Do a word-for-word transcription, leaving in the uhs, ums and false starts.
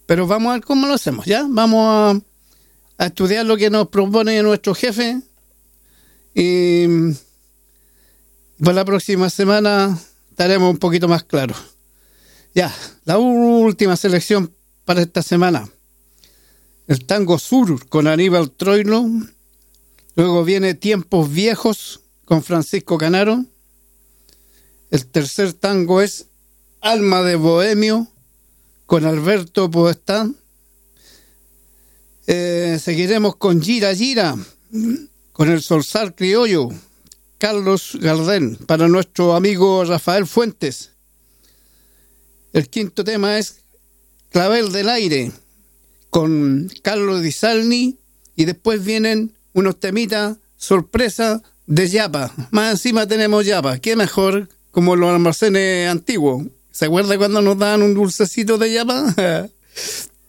Pero vamos a ver cómo lo hacemos, ¿ya? Vamos a, a estudiar lo que nos propone nuestro jefe y para la próxima semana estaremos un poquito más claros. Ya, la última selección para esta semana. El tango Sur con Aníbal Troilo. Luego viene Tiempos Viejos con Francisco Canaro. El tercer tango es Alma de Bohemio con Alberto Podestá. Eh, seguiremos con Gira Gira con el Solsar Criollo, Carlos Gardén, para nuestro amigo Rafael Fuentes. El quinto tema es Clavel del Aire con Carlos Di Salni, y después vienen unos temitas sorpresa de Yapa. Más encima tenemos Yapa. ¿Qué mejor? Como los almacenes antiguos. ¿Se acuerda cuando nos daban un dulcecito de Yapa?